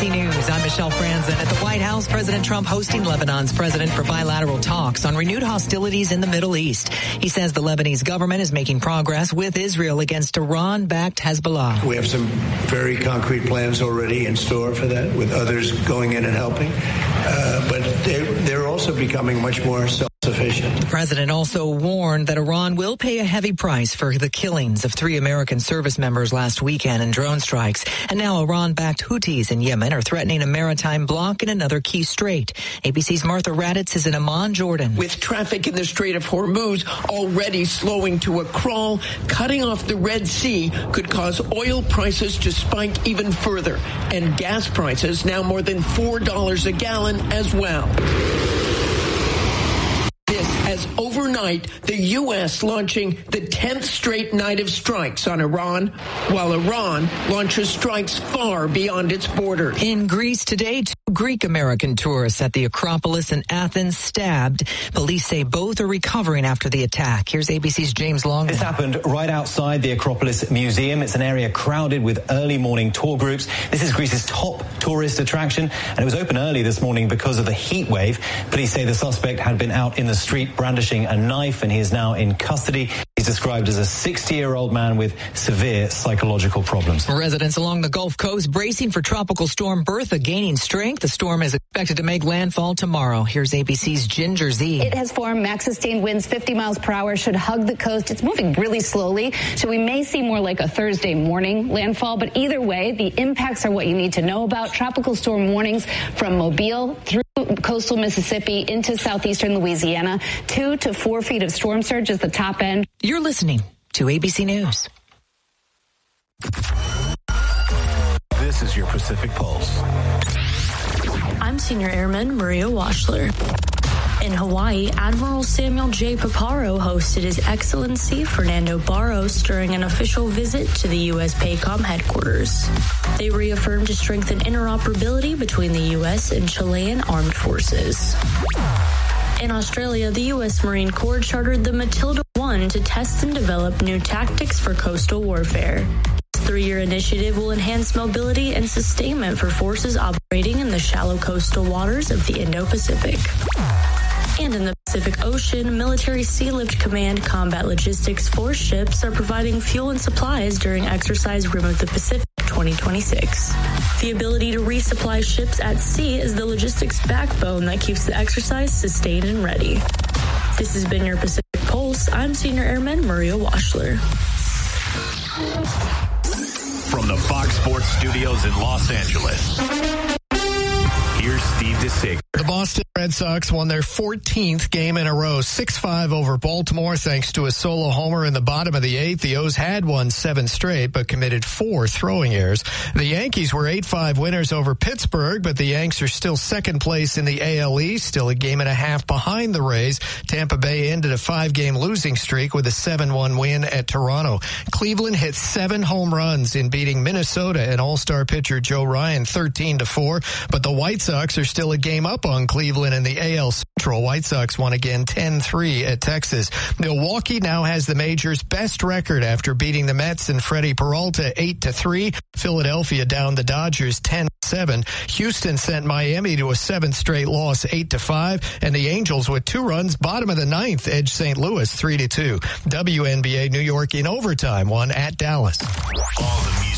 ABC News, I'm Michelle Franzen. At the White House, President Trump hosting Lebanon's president for bilateral talks on renewed hostilities in the Middle East. He says the Lebanese government is making progress with Israel against Iran-backed Hezbollah. We have some very concrete plans already in store for that, with others going in and helping. But they're also becoming much more self-sufficient. The president also warned that Iran will pay a heavy price for the killings of 3 American service members last weekend in drone strikes. And now Iran-backed Houthis in Yemen are threatening a maritime block in another key strait. ABC's Martha Raddatz is in Amman, Jordan. With traffic in the Strait of Hormuz already slowing to a crawl, cutting off the Red Sea could cause oil prices to spike even further, and gas prices now more than $4 a gallon as well. As overnight, the U.S. launching the 10th straight night of strikes on Iran, while Iran launches strikes far beyond its borders. In Greece today, 2 Greek-American tourists at the Acropolis in Athens stabbed. Police say both are recovering after the attack. Here's ABC's James Longman. This happened right outside the Acropolis Museum. It's an area crowded with early morning tour groups. This is Greece's top tourist attraction, and it was open early this morning because of the heat wave. Police say the suspect had been out in the street brandishing a knife, and he is now in custody. He's described as a 60-year-old man with severe psychological problems. Residents along the Gulf Coast bracing for Tropical Storm Bertha gaining strength. The storm is expected to make landfall tomorrow. Here's ABC's Ginger Z. It has formed. Max sustained winds 50 miles per hour should hug the coast. It's moving really slowly, so we may see more like a Thursday morning landfall. But either way, the impacts are what you need to know about. Tropical storm warnings from Mobile through coastal Mississippi into southeastern Louisiana. 2 to 4 feet of storm surge is the top end. You're listening to ABC News. This is your Pacific Pulse. I'm Senior Airman Maria Washler. In Hawaii, Admiral Samuel J. Paparo hosted His Excellency Fernando Barros during an official visit to the U.S. PACOM headquarters. They reaffirmed to strengthen interoperability between the U.S. and Chilean armed forces. In Australia, the U.S. Marine Corps chartered the Matilda 1 to test and develop new tactics for coastal warfare. This 3-year initiative will enhance mobility and sustainment for forces operating in the shallow coastal waters of the Indo-Pacific. And in the Pacific Ocean, Military Sealift Command Combat Logistics Force ships are providing fuel and supplies during Exercise Rim of the Pacific 2026. The ability to resupply ships at sea is the logistics backbone that keeps the exercise sustained and ready. This has been your Pacific Pulse. I'm Senior Airman Maria Washler. From the Fox Sports Studios in Los Angeles, here's Steve DeSager. The Boston Red Sox won their 14th game in a row, 6-5 over Baltimore, thanks to a solo homer in the bottom of the 8th. The O's had won 7 straight, but committed 4 throwing errors. The Yankees were 8-5 winners over Pittsburgh, but the Yanks are still second place in the AL East, still a game and a half behind the Rays. Tampa Bay ended a 5-game losing streak with a 7-1 win at Toronto. Cleveland hit 7 home runs in beating Minnesota and all-star pitcher Joe Ryan 13-4, but the White Sox are still a game up on Cleveland in the AL Central. White Sox won again 10-3 at Texas. Milwaukee now has the major's best record after beating the Mets and Freddie Peralta 8-3. Philadelphia downed the Dodgers 10-7. Houston sent Miami to a 7th straight loss 8-5. And the Angels with 2 runs bottom of the 9th edged St. Louis 3-2. WNBA New York in overtime won at Dallas. All the